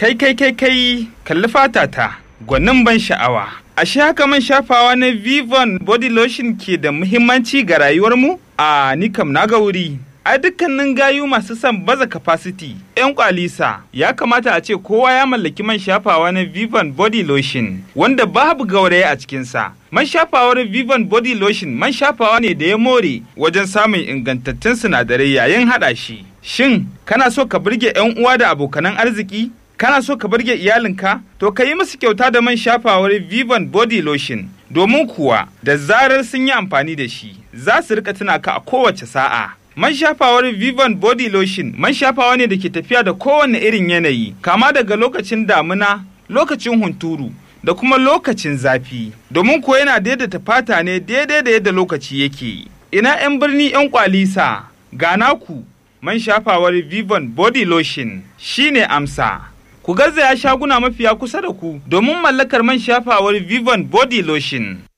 Kai, kalli fatata, gwanin ban sha'awa. Ashe haka man shafawa na Vivon Body Lotion ke da muhimmanci ga rayuwarmu? Ni kam na ga wuri. A dukkanin gayu masu son baza capacity, 'yan kwalisa, ya kamata a ce kowa ya mallaki man shafawa na Vivon Body Lotion, wanda babu gauraye a cikinsa. Man shafawar Vivon Body Lotion man shafawa ne da ya more wajen samun ingantattun sinadarai yayin haɗa shi. Shin, kana so ka burge 'yan uwa da abokanan arziki? Kana so ka burge iyalinka? To ka yi musu kyauta da man shafawar Vivon Body Lotion, domin kuwa da zarar sun yi amfani da shi, za su rika tuna ka a kowace sa'a. Man shafawar Vivon Body Lotion man shafawa ne da ke tafiya da kowane irin yanayi, kama daga lokacin damina, lokacin hunturu, da kuma lokacin zafi. Domin kuwa yana daidaita fata ne daidai da yadda lokaci yake. Ina 'yan birni 'yan kwalisa, ga naku man shafawar Vivon Body Lotion shine amsa. Ku garzaya shaguna mafiya kusa da ku domin mallakar man shafawar Vivon Body Lotion.